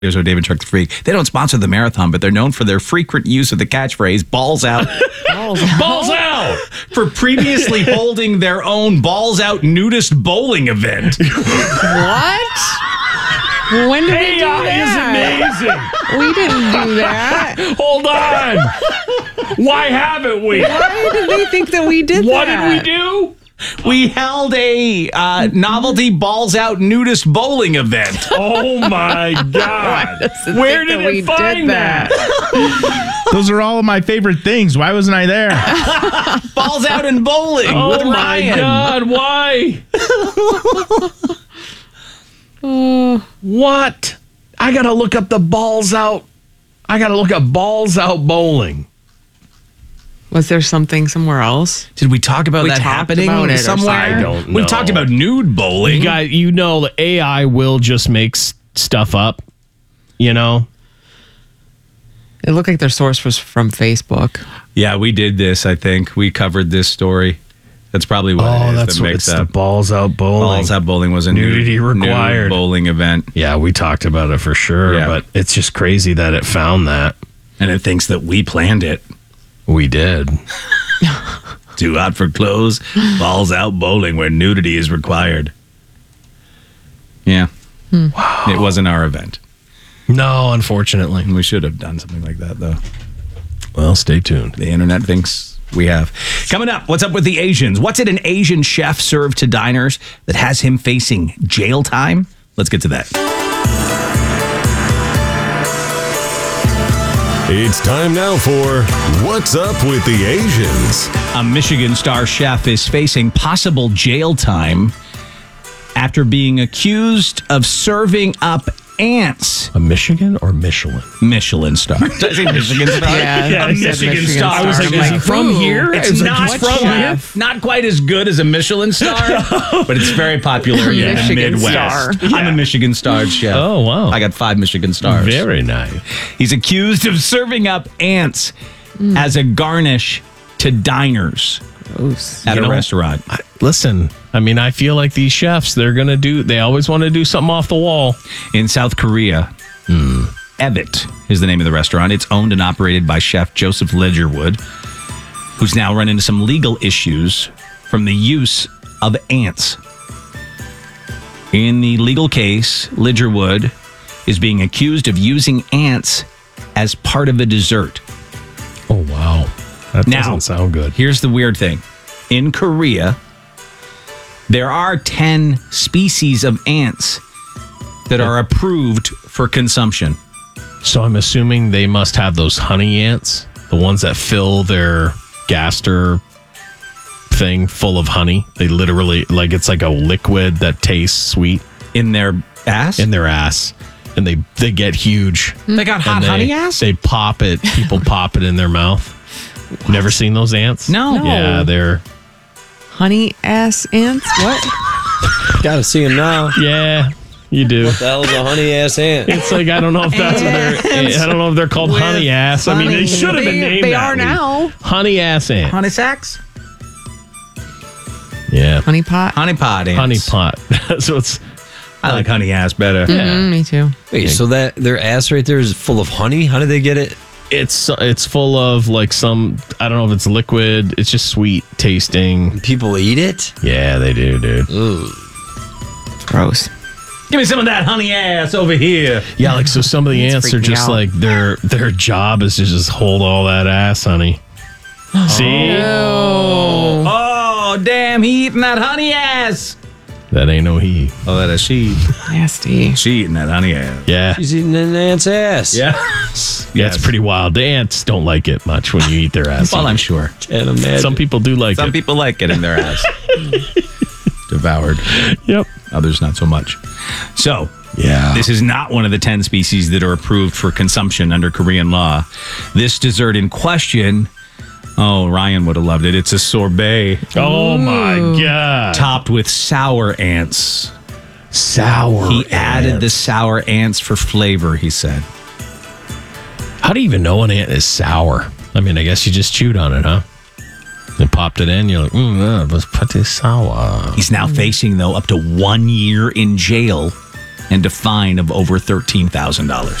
Here's our David Truck the Freak. They don't sponsor the marathon, but they're known for their frequent use of the catchphrase "balls out." Balls out! For previously holding their own balls out nudist bowling event. What? When did we do AI is that? We didn't do that. amazing. Hold on. Why haven't we? Why did they think that we did What that? did we do? We held a novelty balls out nudist bowling event. Oh my God. Where did it find that? Those are all of my favorite things. Why wasn't I there? Balls out and bowling with Oh my Ryan. God. Why? What? I got to look up the balls out. I got to look up balls out bowling. Was there something somewhere else? Did we talk about We that talked happening about it or somewhere? something. I don't We know. talked about nude bowling. You know, the AI will just make stuff up, you know? It looked like their source was from Facebook. Yeah, we did this, I think. We covered this story. That's probably what it is that's that what makes it's the up. balls out bowling. Balls out bowling was a Nudity nude required. bowling event. Yeah, we talked about it for sure, Yeah. but it's just crazy that it found that. And it thinks that we planned it. We did. Too hot for clothes, balls out bowling where nudity is required. Yeah. Wow. It wasn't our event. No, unfortunately. We should have done something like that, though. Well, stay tuned. The internet thinks we have. Coming up, what's up with the Asians? What's it an Asian chef served to diners that has him facing jail time? Let's get to that. It's time now for What's Up with the Asians? A Michigan star chef is facing possible jail time after being accused of serving up ants. A Michigan or Michelin? Michelin star. Did I say Michigan star? Yeah, a I said Michigan star. I was like, is he from ooh. here? It's It's like not he's from here? Not quite as good as a Michelin star, but it's very popular in the Michigan Midwest. star. I'm a Michigan star chef. Oh, wow. I got 5 Michigan stars. Very nice. He's accused of serving up ants as a garnish to diners Gross. at You a know, restaurant. Listen, I mean, I feel like these chefs, they always want to do something off the wall. In South Korea, Evet is the name of the restaurant. It's owned and operated by chef Joseph Ledgerwood, who's now run into some legal issues from the use of ants. In the legal case, Ledgerwood is being accused of using ants as part of a dessert. Oh, wow. That Now- doesn't sound good. Here's the weird thing. In Korea, there are 10 species of ants that are approved for consumption. So I'm assuming they must have those honey ants, the ones that fill their gaster thing full of honey. They literally, like, it's like a liquid that tastes sweet In their ass? in their ass. And they get huge. They got hot And honey ass? They pop it. People pop it in their mouth. Never seen those ants? No. Yeah, they're, Honey ass ants? What? Gotta see him now. yeah, you do. The hell's a honey ass ant? It's like, I don't know if that's what I don't know if they're called honey ass. I mean, they should have been named They that are way. now. Honey ass ant. Honey sacks? Yeah. Honey pot? Honey pot ants. Honey pot. So it's, I like honey ass better. Me too. Wait, so that their ass right there is full of honey? How did they get it? it's full of like some, I don't know if it's liquid. It's just sweet tasting. People eat it? Yeah, they do, dude. Gross. Give me some of that honey ass over here. Yeah, like so some of the ants are freaked me just out. like their job is to just hold all that ass, honey. See? Oh, damn, he eating that honey ass. That ain't no he. Oh, that is she. Nasty. She eating that honey ass. Yeah. He's eating an ant's ass. Yeah. Yeah, it's pretty wild. The ants don't like it much when you eat their ass. Well, I'm sure. Can't imagine. Some people do like Some it. people like it in their ass. Devoured. Yep. Others not so much. So, Yeah. this is not one of the 10 species that are approved for consumption under Korean law. This dessert in question, oh, Ryan would have loved it. It's a sorbet Oh my god. topped with sour ants. Sour. He added the ants. sour ants for flavor, he said. How do you even know an ant is sour? I mean, I guess you just chewed on it, huh? And popped it in. You're like, that was pretty sour. He's now facing, though, up to 1 year in jail and a fine of over $13,000.